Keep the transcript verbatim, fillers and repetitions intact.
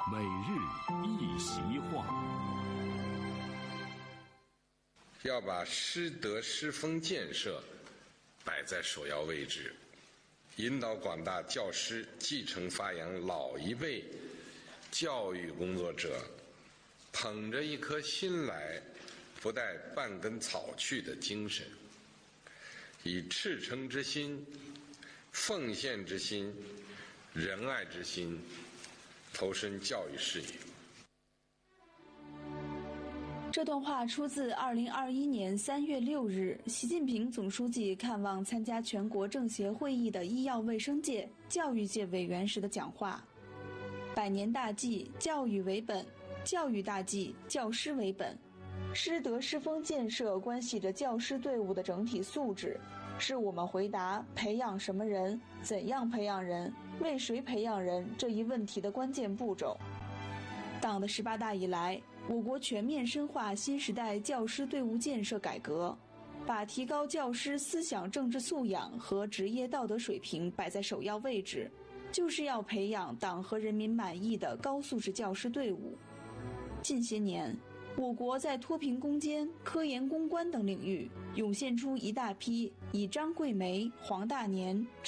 每日一席话。 要把师德师风建设摆在首要位置，引导广大教师继承发扬老一辈教育工作者捧着一颗心来不带半根草去的精神，以赤诚之心、奉献之心、仁爱之心投身教育事业。 这段话出自二零二一年三月六日，习近平总书记看望参加全国政协会议的医药卫生界、教育界委员时的讲话。百年大计，教育为本；教育大计，教师为本。师德师风建设关系着教师队伍的整体素质，是我们回答培养什么人、怎样培养人、为谁培养人这一问题的关键步骤。党的十八大以来，我国全面深化新时代教师队伍建设改革，把提高教师思想政治素养和职业道德水平摆在首要位置，就是要培养党和人民满意的高素质教师队伍。近些年，我国在脱贫攻坚、科研攻关等领域涌现出一大批以张桂梅、黄大年、